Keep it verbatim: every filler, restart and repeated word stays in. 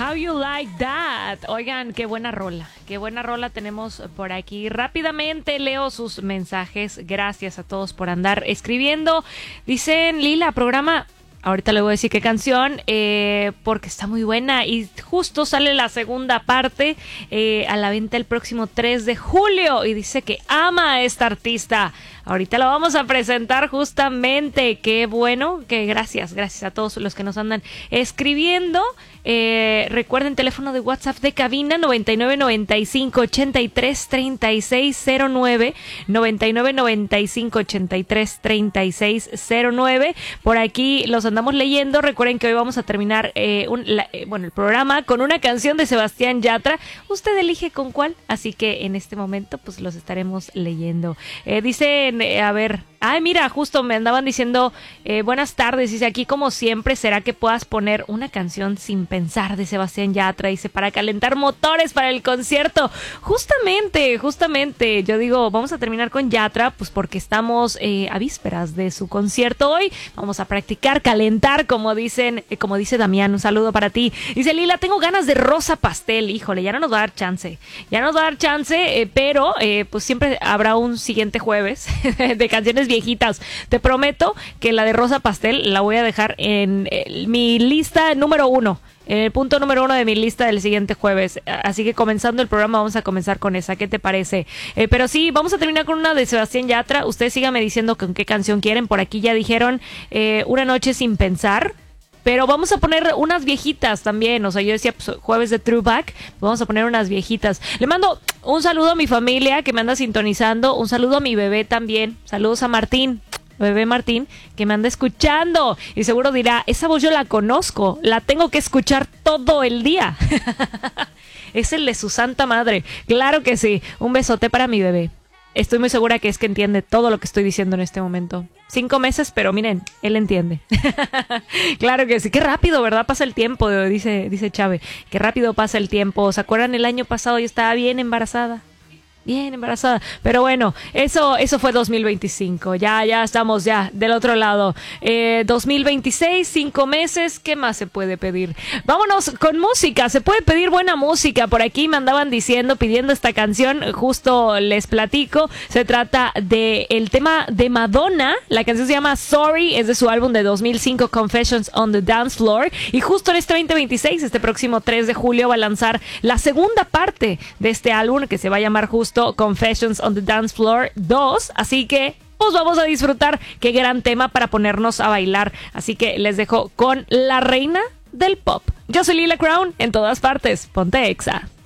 How You Like That. Oigan, qué buena rola, qué buena rola tenemos por aquí. Rápidamente leo sus mensajes. Gracias a todos por andar escribiendo. Dicen, Lila, programa... Ahorita le voy a decir qué canción, eh, porque está muy buena y justo sale la segunda parte eh, a la venta el próximo tres de julio y dice que ama a esta artista. Ahorita la vamos a presentar justamente. Qué bueno, que gracias, gracias a todos los que nos andan escribiendo. Eh, recuerden, teléfono de WhatsApp de cabina noventa y nueve noventa y cinco ochenta y tres treinta y seis cero nueve, noventa y nueve noventa y cinco ochenta y tres treinta y seis cero nueve. Por aquí los andamos leyendo. Recuerden que hoy vamos a terminar eh, un, la, eh, bueno, el programa con una canción de Sebastián Yatra. Usted elige con cuál, así que en este momento pues los estaremos leyendo. Eh, dicen, eh, a ver, ay mira, justo me andaban diciendo eh, buenas tardes, dice aquí como siempre, ¿será que puedas poner una canción sin pensar de Sebastián Yatra? Dice, para calentar motores para el concierto. Justamente, justamente, yo digo, vamos a terminar con Yatra, pues porque estamos eh, a vísperas de su concierto hoy. Vamos a practicar, calentar, como dicen, eh, como dice Damián, un saludo para ti. Dice, Lila, tengo ganas de rosa pastel. Híjole, ya no nos va a dar chance. Ya nos va a dar chance, eh, pero eh, pues siempre habrá un siguiente jueves de canciones viejitas. Te prometo que la de rosa pastel la voy a dejar en eh, mi lista número uno. En el punto número uno de mi lista del siguiente jueves. Así que comenzando el programa vamos a comenzar con esa. ¿Qué te parece? Eh, pero sí, vamos a terminar con una de Sebastián Yatra. Ustedes síganme diciendo con qué canción quieren. Por aquí ya dijeron eh, Una noche sin pensar. Pero vamos a poner unas viejitas también. O sea, yo decía pues, jueves de Throwback. Vamos a poner unas viejitas. Le mando un saludo a mi familia que me anda sintonizando. Un saludo a mi bebé también. Saludos a Martín. Bebé Martín, que me anda escuchando y seguro dirá, esa voz yo la conozco, la tengo que escuchar todo el día. Es el de su santa madre. Claro que sí. Un besote para mi bebé. Estoy muy segura que es que entiende todo lo que estoy diciendo en este momento. Cinco meses, pero miren, él entiende. Claro que sí. Qué rápido, ¿verdad? Pasa el tiempo, dice, dice Chávez. Qué rápido pasa el tiempo. ¿Se acuerdan? El año pasado yo estaba bien embarazada. Bien embarazada, pero bueno, eso eso fue dos mil veinticinco, ya ya estamos ya del otro lado. eh, dos mil veintiséis, cinco meses, ¿qué más se puede pedir? Vámonos con música, se puede pedir buena música. Por aquí me andaban diciendo, pidiendo esta canción, justo les platico. Se trata de el tema de Madonna, la canción se llama Sorry, es de su álbum de dos mil cinco, Confessions on the Dance Floor, y justo en este veinte veintiséis, este próximo tres de julio va a lanzar la segunda parte de este álbum, que se va a llamar justo Confessions on the Dance Floor dos, así que pues vamos a disfrutar. Qué gran tema para ponernos a bailar, así que les dejo con la reina del pop. Yo soy Lila Crown, en todas partes, ponte Exa.